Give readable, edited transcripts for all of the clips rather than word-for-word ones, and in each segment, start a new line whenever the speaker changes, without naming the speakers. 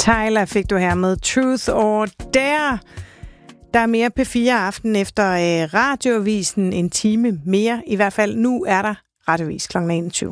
Tyler fik du her med Truth or Dare. Der er mere P4 aften efter radioavisen. En time mere. I hvert fald nu er der radioavis kl. 21.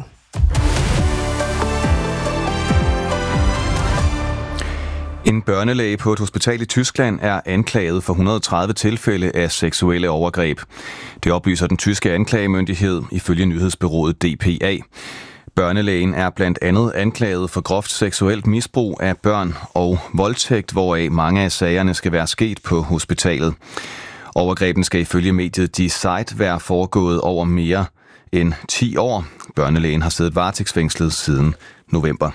En børnelæge på et hospital i Tyskland er anklaget for 130 tilfælde af seksuelle overgreb. Det oplyser den tyske anklagemyndighed ifølge nyhedsbureauet DPA. Børnelægen er blandt andet anklaget for groft seksuelt misbrug af børn og voldtægt, hvoraf mange af sagerne skal være sket på hospitalet. Overgrebene skal ifølge mediet Die Zeit være foregået over mere end 10 år. Børnelægen har siddet varetægtsfængslet siden november.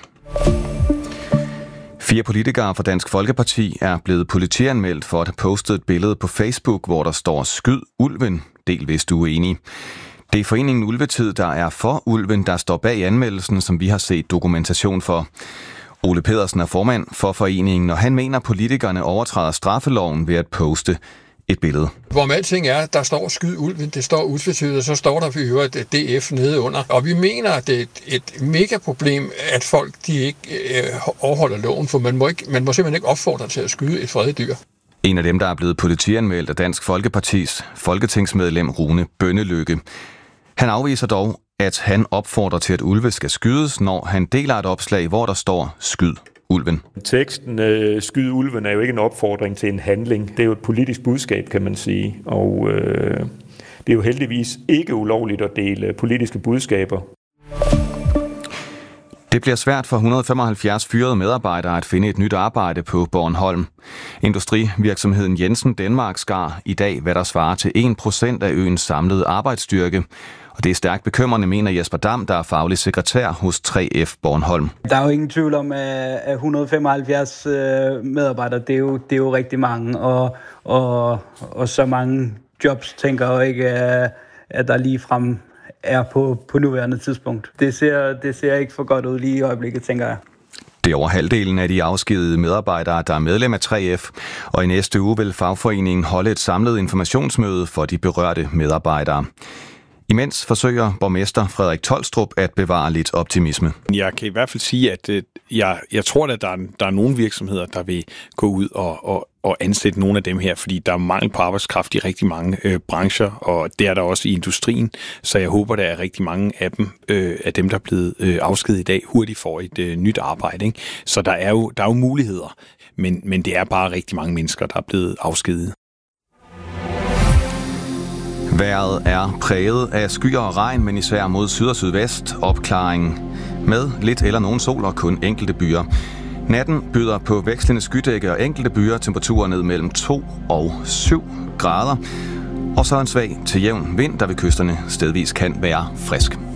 4 politikere fra Dansk Folkeparti er blevet politianmeldt for at have postet et billede på Facebook, hvor der står "Skyd ulven, del hvis du er enig". Det er foreningen Ulvetid, der er for ulven, der står bag anmeldelsen, som vi har set dokumentation for. Ole Pedersen er formand for foreningen, og han mener, at politikerne overtræder straffeloven ved at poste et billede.
Hvor alting er, der står "Skyd ulven", det står utvetydigt, og så står der for øvrigt DF nede under. Og vi mener, at det er et mega problem, at folk de ikke overholder loven, for man må simpelthen ikke opfordre til at skyde et fredet dyr.
En af dem, der er blevet politianmeldt, er Dansk Folkepartis folketingsmedlem Rune Bønnelykke. Han afviser dog, at han opfordrer til, at ulve skal skydes, når han deler et opslag, hvor der står "Skyd ulven".
Teksten "Skyd ulven" er jo ikke en opfordring til en handling. Det er jo et politisk budskab, kan man sige. Og det er jo heldigvis ikke ulovligt at dele politiske budskaber.
Det bliver svært for 175 fyrede medarbejdere at finde et nyt arbejde på Bornholm. Industrivirksomheden Jensen Denmark skar i dag, hvad der svarer til 1% af øens samlede arbejdsstyrke. Og det er stærkt bekymrende, mener Jesper Dam, der er faglig sekretær hos 3F Bornholm.
Der er jo ingen tvivl om, at 175 medarbejdere, det er jo rigtig mange. Og så mange jobs, tænker jeg ikke, at der ligefrem er på nuværende tidspunkt. Det ser ikke for godt ud lige i øjeblikket, tænker jeg.
Det er over halvdelen af de afskedigede medarbejdere, der er medlem af 3F, og i næste uge vil fagforeningen holde et samlet informationsmøde for de berørte medarbejdere. Imens forsøger borgmester Frederik Tolstrup at bevare lidt optimisme.
Jeg kan i hvert fald sige, at jeg tror, at der er nogle virksomheder, der vil gå ud og ansætte nogle af dem her, fordi der er mangel på arbejdskraft i rigtig mange brancher, og det er der også i industrien, så jeg håber, der er rigtig mange af dem, der er blevet afskediget i dag, hurtigt får et nyt arbejde. Ikke? Så der er jo muligheder, men det er bare rigtig mange mennesker, der er blevet afskediget.
Vejret er præget af skyer og regn, men især mod syd og sydvest. Opklaring med lidt eller nogen sol og kun enkelte byer. Natten byder på vekslende skydække og enkelte byer, temperaturer ned mellem 2 og 7 grader. Og så en svag til jævn vind, der ved kysterne stedvis kan være frisk.